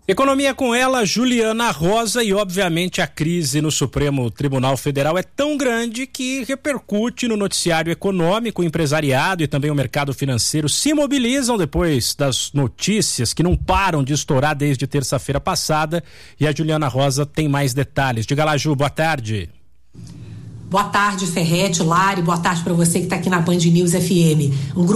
Economia com ela, Juliana Rosa, e obviamente a crise no Supremo Tribunal Federal é tão grande que repercute no noticiário econômico. O empresariado e também o mercado financeiro se mobilizam depois das notícias que não param de estourar desde terça-feira passada, e a Juliana Rosa tem mais detalhes. Diga lá, Ju, boa tarde. Boa tarde, Ferretti, Lari, boa tarde para você que está aqui na Band News FM.